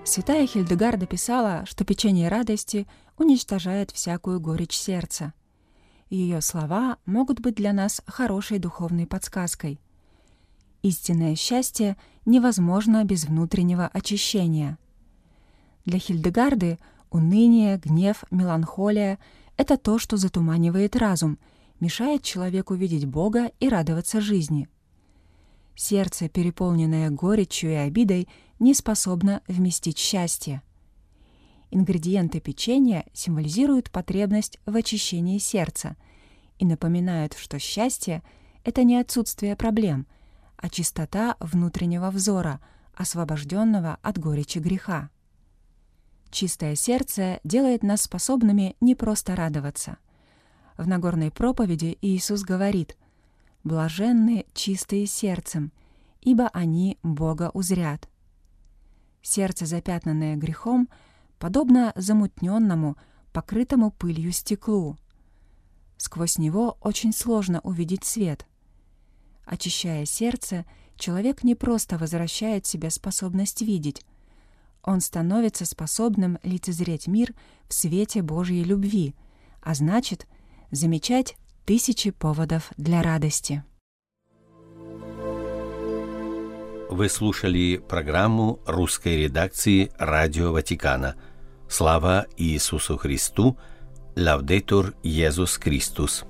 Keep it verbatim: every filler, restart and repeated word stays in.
Святая Хильдегарда писала, что печение радости уничтожает всякую горечь сердца. Ее слова могут быть для нас хорошей духовной подсказкой. Истинное счастье невозможно без внутреннего очищения. Для Хильдегарды уныние, гнев, меланхолия — это то, что затуманивает разум, мешает человеку видеть Бога и радоваться жизни. Сердце, переполненное горечью и обидой, не способно вместить счастье. Ингредиенты печенья символизируют потребность в очищении сердца и напоминают, что счастье — это не отсутствие проблем, а чистота внутреннего взора, освобожденного от горечи греха. Чистое сердце делает нас способными не просто радоваться. В Нагорной проповеди Иисус говорит: «Блаженны чистые сердцем, ибо они Бога узрят». Сердце, запятнанное грехом, подобно замутненному, покрытому пылью стеклу. Сквозь него очень сложно увидеть свет. Очищая сердце, человек не просто возвращает себе способность видеть. Он становится способным лицезреть мир в свете Божьей любви, а значит, замечать тысячи поводов для радости. Вы слушали программу русской редакции Радио Ватикана. Слава Иисусу Христу! Лаудетур Иисус Христос!